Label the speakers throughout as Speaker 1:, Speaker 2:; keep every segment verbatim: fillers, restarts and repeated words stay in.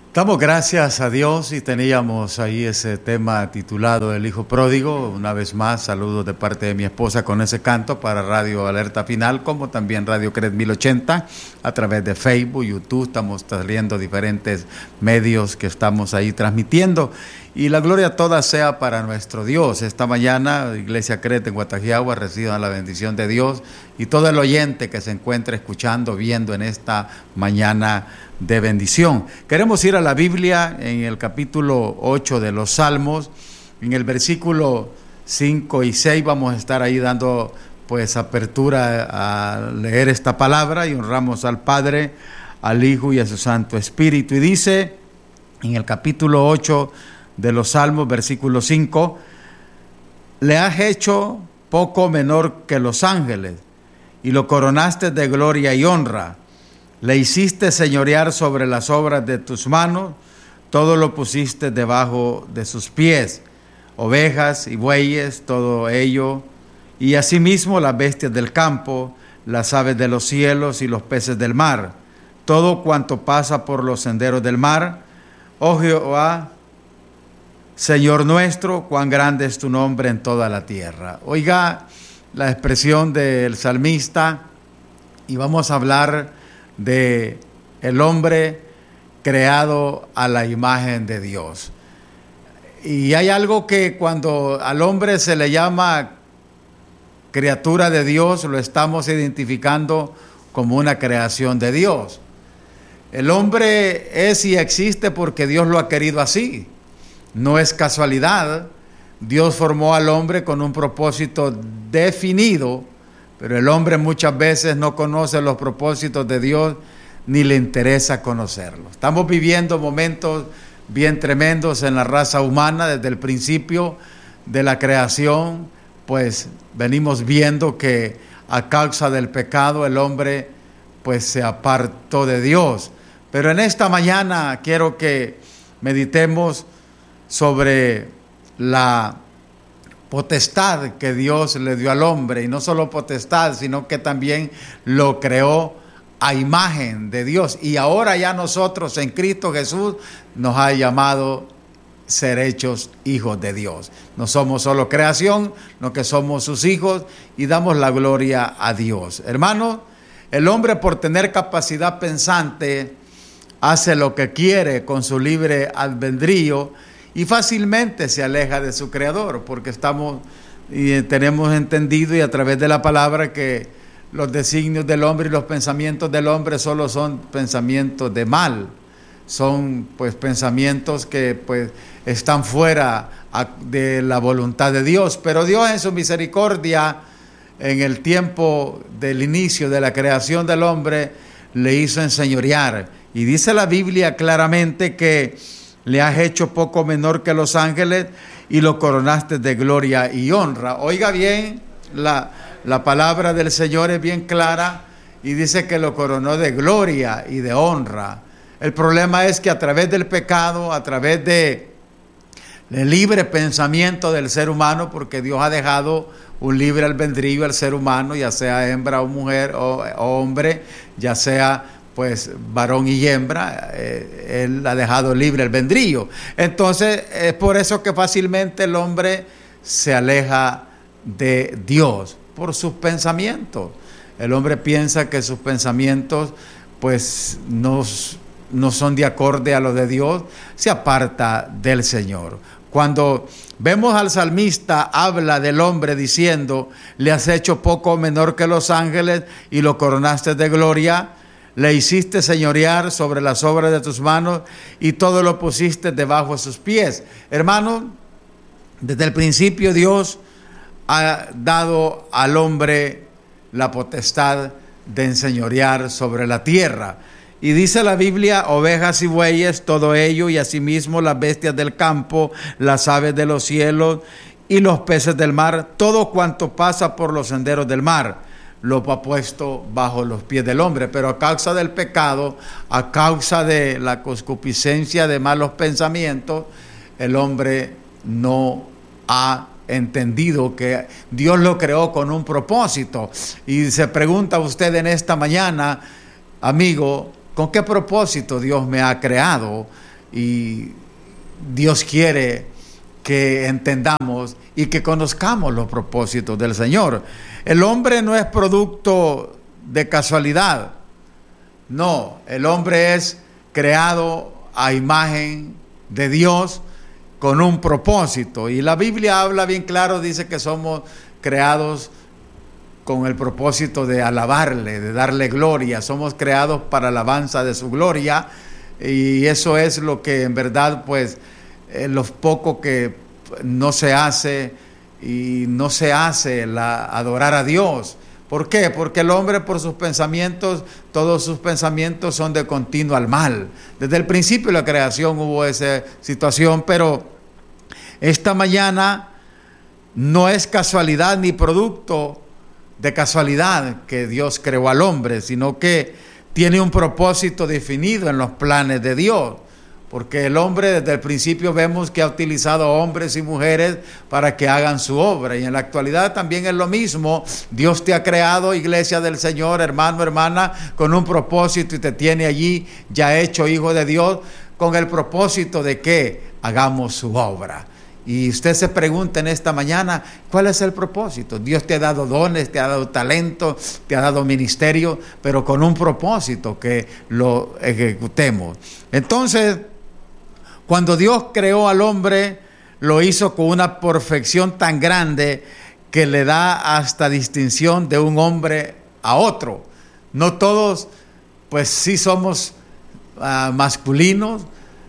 Speaker 1: Damos gracias a Dios y teníamos ahí ese tema titulado El Hijo Pródigo. Una vez más, saludos de parte de mi esposa con ese canto para Radio Alerta Final, como también Radio Cred mil ochenta, a través de Facebook, YouTube. Estamos saliendo diferentes medios que estamos ahí transmitiendo. Y la gloria toda sea para nuestro Dios. Esta mañana, Iglesia Cred en Guatajiagua, reciban la bendición de Dios y todo el oyente que se encuentre escuchando, viendo en esta mañana de bendición. Queremos ir a la Biblia en el capítulo ocho de los Salmos, en el versículo cinco y seis. Vamos a estar ahí dando pues apertura a leer esta palabra y honramos al Padre, al Hijo y a su Santo Espíritu. Y dice en el capítulo ocho de los Salmos, versículo cinco: le has hecho poco menor que los ángeles y lo coronaste de gloria y honra. Le hiciste señorear sobre las obras de tus manos, todo lo pusiste debajo de sus pies, ovejas y bueyes, todo ello, y asimismo las bestias del campo, las aves de los cielos y los peces del mar, todo cuanto pasa por los senderos del mar. Oh Jehová, Señor nuestro, cuán grande es tu nombre en toda la tierra. Oiga la expresión del salmista, y vamos a hablar de el hombre creado a la imagen de Dios. Y hay algo que cuando al hombre se le llama criatura de Dios, lo estamos identificando como una creación de Dios. El hombre es y existe porque Dios lo ha querido así. No es casualidad. Dios formó al hombre con un propósito definido, pero el hombre muchas veces no conoce los propósitos de Dios ni le interesa conocerlos. Estamos viviendo momentos bien tremendos en la raza humana desde el principio de la creación, pues venimos viendo que a causa del pecado el hombre pues se apartó de Dios. Pero en esta mañana quiero que meditemos sobre la potestad que Dios le dio al hombre, y no solo potestad, sino que también lo creó a imagen de Dios. Y ahora ya nosotros en Cristo Jesús nos ha llamado ser hechos hijos de Dios. No somos solo creación, no que somos sus hijos y damos la gloria a Dios. Hermanos, el hombre por tener capacidad pensante hace lo que quiere con su libre albedrío y fácilmente se aleja de su Creador, porque estamos y tenemos entendido y a través de la palabra que los designios del hombre y los pensamientos del hombre solo son pensamientos de mal, son pues pensamientos que pues están fuera de la voluntad de Dios. Pero Dios en su misericordia, en el tiempo del inicio de la creación del hombre, le hizo enseñorear, y dice la Biblia claramente que le has hecho poco menor que los ángeles y lo coronaste de gloria y honra. Oiga bien, la, la palabra del Señor es bien clara y dice que lo coronó de gloria y de honra. El problema es que a través del pecado, a través de el libre pensamiento del ser humano, porque Dios ha dejado un libre albedrío al ser humano, ya sea hembra o mujer o, o hombre, ya sea pues varón y hembra, eh, él ha dejado libre el albedrío. Entonces es por eso que fácilmente el hombre se aleja de Dios, por sus pensamientos. El hombre piensa que sus pensamientos pues no, no son de acorde a los de Dios, se aparta del Señor. Cuando vemos al salmista, habla del hombre diciendo: le has hecho poco menor que los ángeles y lo coronaste de gloria. Le hiciste señorear sobre las obras de tus manos y todo lo pusiste debajo de sus pies. Hermanos, desde el principio Dios ha dado al hombre la potestad de enseñorear sobre la tierra. Y dice la Biblia: ovejas y bueyes, todo ello, y asimismo las bestias del campo, las aves de los cielos y los peces del mar, todo cuanto pasa por los senderos del mar, lo ha puesto bajo los pies del hombre. Pero a causa del pecado, a causa de la concupiscencia de malos pensamientos, el hombre no ha entendido que Dios lo creó con un propósito. Y se pregunta usted en esta mañana, amigo, ¿con qué propósito Dios me ha creado? y Dios quiere que entendamos y que conozcamos los propósitos del Señor. El hombre no es producto de casualidad. No, el hombre es creado a imagen de Dios con un propósito. Y la Biblia habla bien claro, dice que somos creados con el propósito de alabarle, de darle gloria. Somos creados para alabanza de su gloria, y eso es lo que en verdad, pues, eh, lo poco que no se hace y no se hace la adorar a Dios. ¿Por qué? Porque el hombre, por sus pensamientos, todos sus pensamientos son de continuo al mal. Desde el principio de la creación hubo esa situación, pero esta mañana no es casualidad ni producto de casualidad que Dios creó al hombre, sino que tiene un propósito definido en los planes de Dios. Porque el hombre desde el principio vemos que ha utilizado a hombres y mujeres para que hagan su obra. Y en la actualidad también es lo mismo. Dios te ha creado, iglesia del Señor, hermano, hermana, con un propósito, y te tiene allí ya hecho hijo de Dios, con el propósito de que hagamos su obra. Y usted se pregunta en esta mañana, ¿cuál es el propósito? Dios te ha dado dones, te ha dado talento, te ha dado ministerio, pero con un propósito, que lo ejecutemos. Entonces, cuando Dios creó al hombre, lo hizo con una perfección tan grande que le da hasta distinción de un hombre a otro. No todos, pues sí somos uh, masculinos,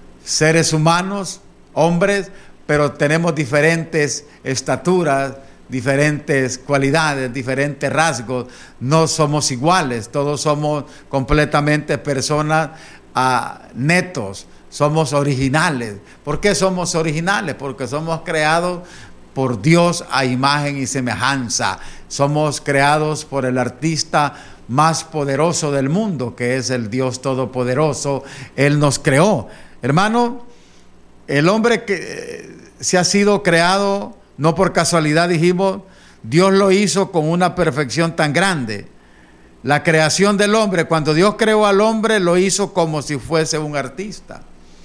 Speaker 1: seres humanos, hombres, pero tenemos diferentes estaturas, diferentes cualidades, diferentes rasgos. No somos iguales, todos somos completamente personas uh, netos, somos originales. ¿Por qué somos originales? Porque somos creados por Dios a imagen y semejanza. Somos creados por el artista más poderoso del mundo, que es el Dios Todopoderoso. Él nos creó. Hermano, el hombre que se ha sido creado no por casualidad, dijimos, Dios lo hizo con una perfección tan grande. La creación del hombre, cuando Dios creó al hombre, lo hizo como si fuese un artista.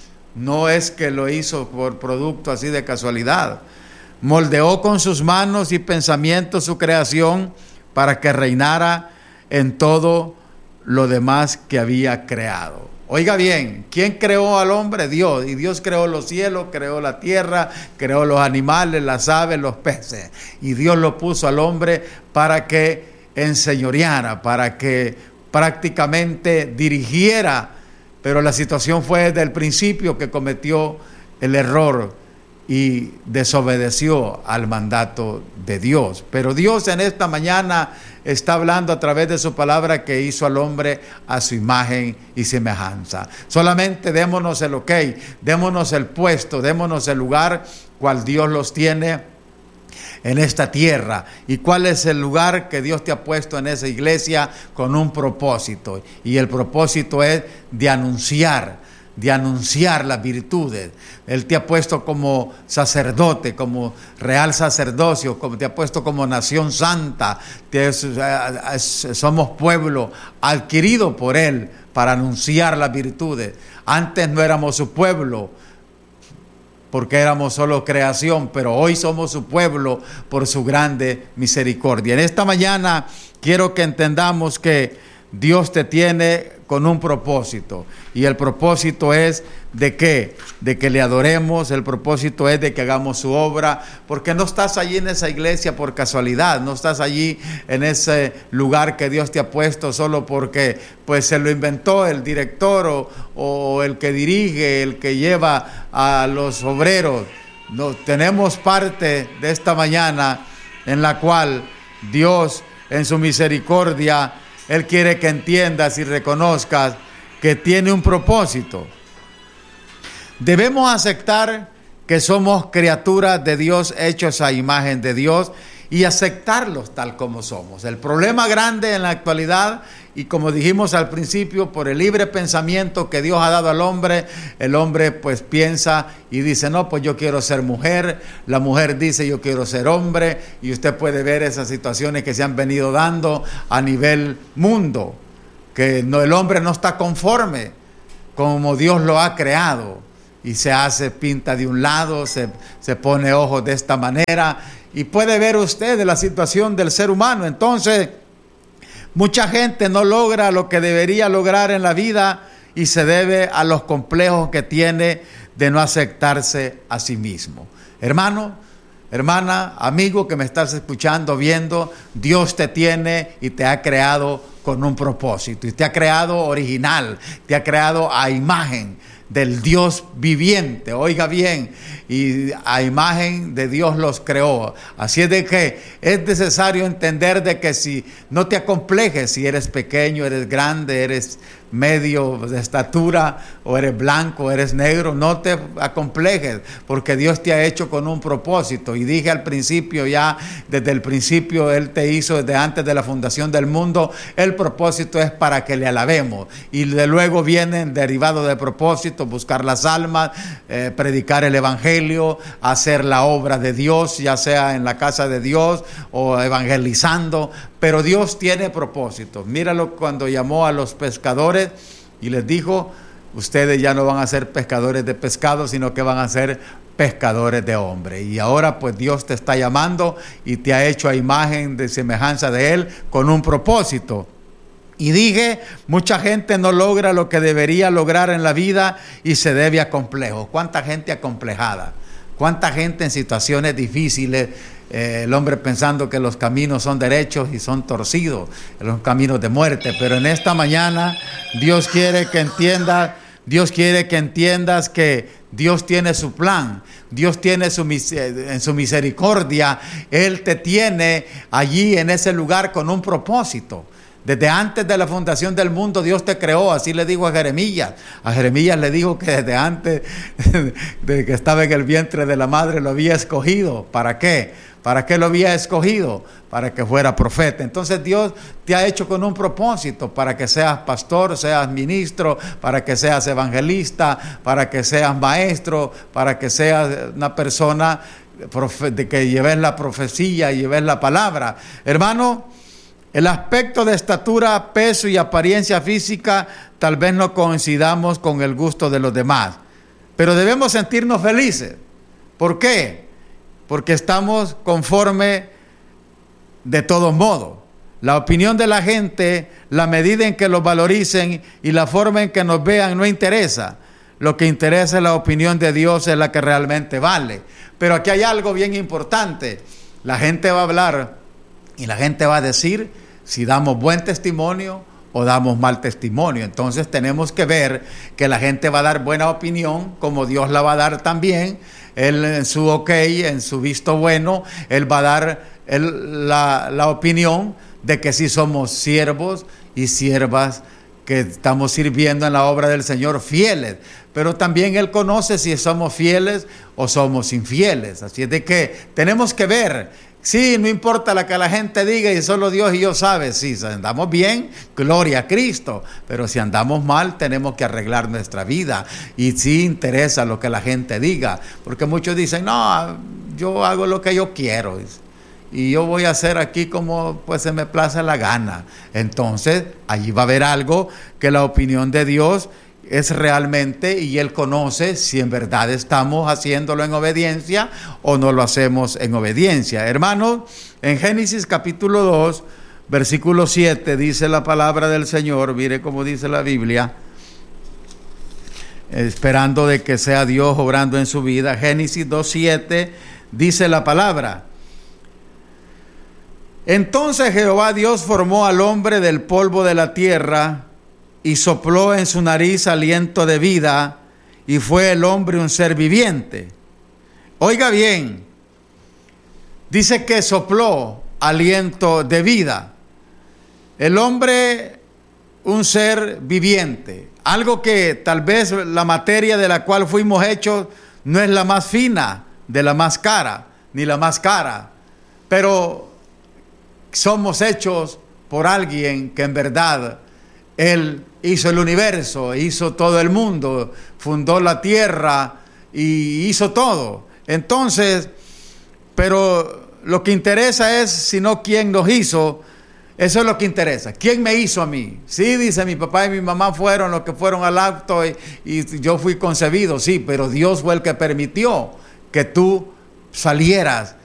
Speaker 1: No es que lo hizo por producto así de casualidad. Moldeó con sus manos y pensamientos su creación para que reinara en todo lo demás que había creado. Oiga bien, ¿quién creó al hombre? Dios. Y Dios creó los cielos, creó la tierra, creó los animales, las aves, los peces. Y Dios lo puso al hombre para que enseñoreara, para que prácticamente dirigiera. Pero la situación fue desde el principio que cometió el error y desobedeció al mandato de Dios. Pero Dios en esta mañana está hablando a través de su palabra, que hizo al hombre a su imagen y semejanza. Solamente démonos el ok, démonos el puesto, démonos el lugar cual Dios los tiene en esta tierra. ¿Y cuál es el lugar que Dios te ha puesto en esa iglesia? Con un propósito. Y el propósito es de anunciar, de anunciar las virtudes. Él te ha puesto como sacerdote, como real sacerdocio, como te ha puesto como nación santa. Te, somos pueblo adquirido por Él para anunciar las virtudes. Antes no éramos su pueblo, porque éramos solo creación, pero hoy somos su pueblo por su grande misericordia. En esta mañana quiero que entendamos que Dios te tiene con un propósito, y el propósito es de qué, de que le adoremos. El propósito es de que hagamos su obra, porque no estás allí en esa iglesia por casualidad, no estás allí en ese lugar que Dios te ha puesto solo porque pues se lo inventó el director o, o el que dirige, el que lleva a los obreros. No, tenemos parte de esta mañana en la cual Dios en su misericordia, Él quiere que entiendas y reconozcas que tiene un propósito. Debemos aceptar que somos criaturas de Dios, hechos a imagen de Dios, y aceptarlos tal como somos. El problema grande en la actualidad, y como dijimos al principio, por el libre pensamiento que Dios ha dado al hombre, el hombre pues piensa y dice, no, pues yo quiero ser mujer, la mujer dice yo quiero ser hombre, y usted puede ver esas situaciones que se han venido dando a nivel mundo, que no, el hombre no está conforme como Dios lo ha creado. y se hace pinta de un lado, se, se pone ojos de esta manera, y puede ver usted la situación del ser humano. Entonces, mucha gente no logra lo que debería lograr en la vida y se debe a los complejos que tiene de no aceptarse a sí mismo. Hermano, hermana, amigo que me estás escuchando, viendo, Dios te tiene y te ha creado con un propósito, y te ha creado original, te ha creado a imagen del Dios viviente, oiga bien, y a imagen de Dios los creó. Así es de que es necesario entender de que si no te acomplejes, si eres pequeño, eres grande, eres medio de estatura, o eres blanco, eres negro, no te acomplejes, porque Dios te ha hecho con un propósito. Y dije al principio, ya desde el principio Él te hizo, desde antes de la fundación del mundo. El propósito es para que le alabemos, y de luego vienen derivados de propósito: buscar las almas, eh, predicar el evangelio, hacer la obra de Dios, ya sea en la casa de Dios o evangelizando. Pero Dios tiene propósitos. Míralo cuando llamó a los pescadores y les dijo: ustedes ya no van a ser pescadores de pescado, sino que van a ser pescadores de hombres. Y ahora pues Dios te está llamando y te ha hecho a imagen de semejanza de Él con un propósito. Y dije, mucha gente no logra lo que debería lograr en la vida y se debe a complejos. ¿Cuánta gente acomplejada? ¿Cuánta gente en situaciones difíciles? Eh, el hombre pensando que los caminos son derechos y son torcidos, los caminos de muerte. Pero en esta mañana Dios quiere que entiendas, Dios quiere que entiendas que Dios tiene su plan, Dios tiene su, en su misericordia, Él te tiene allí en ese lugar con un propósito. Desde antes de la fundación del mundo Dios te creó, así le dijo a Jeremías. A Jeremías le dijo que desde antes de que estaba en el vientre de la madre lo había escogido. ¿Para qué? ¿Para qué lo había escogido? Para que fuera profeta. Entonces Dios te ha hecho con un propósito, para que seas pastor, seas ministro, para que seas evangelista, para que seas maestro, para que seas una persona de que lleves la profecía y lleves la palabra. Hermano, el aspecto de estatura, peso y apariencia física tal vez no coincidamos con el gusto de los demás, pero debemos sentirnos felices. ¿Por qué? Porque estamos conforme de todos modos. La opinión de la gente, la medida en que los valoricen y la forma en que nos vean no interesa. Lo que interesa es la opinión de Dios, es la que realmente vale. Pero aquí hay algo bien importante. La gente va a hablar y la gente va a decir si damos buen testimonio o damos mal testimonio. Entonces tenemos que ver que la gente va a dar buena opinión, como Dios la va a dar también. Él en su ok, en su visto bueno, Él va a dar él, la, la opinión de que sí somos siervos y siervas que estamos sirviendo en la obra del Señor, fieles. Pero también Él conoce si somos fieles o somos infieles. Así es de que tenemos que ver. Sí, no importa lo que la gente diga y solo Dios y yo sabe. Sí, si andamos bien, gloria a Cristo. Pero si andamos mal, tenemos que arreglar nuestra vida. Y sí interesa lo que la gente diga. Porque muchos dicen, no, yo hago lo que yo quiero. Y yo voy a hacer aquí como pues se me place la gana. Entonces, allí va a haber algo que la opinión de Dios es realmente, y Él conoce si en verdad estamos haciéndolo en obediencia o no lo hacemos en obediencia. Hermanos, en Génesis capítulo dos, versículo siete, dice la palabra del Señor. Mire cómo dice la Biblia, esperando de que sea Dios obrando en su vida. Génesis dos siete dice la palabra: entonces Jehová Dios formó al hombre del polvo de la tierra y sopló en su nariz aliento de vida, y fue el hombre un ser viviente. Oiga bien, dice que sopló aliento de vida. El hombre, un ser viviente. Algo que tal vez la materia de la cual fuimos hechos no es la más fina de la más cara, ni la más cara. Pero somos hechos por alguien que en verdad Él hizo el universo, hizo todo el mundo, fundó la tierra y hizo todo. Entonces, pero lo que interesa es sino quién nos hizo, Eso es lo que interesa. ¿Quién me hizo a mí? Sí, dice, mi papá y mi mamá fueron los que fueron al acto y, y yo fui concebido, sí, pero Dios fue el que permitió que tú salieras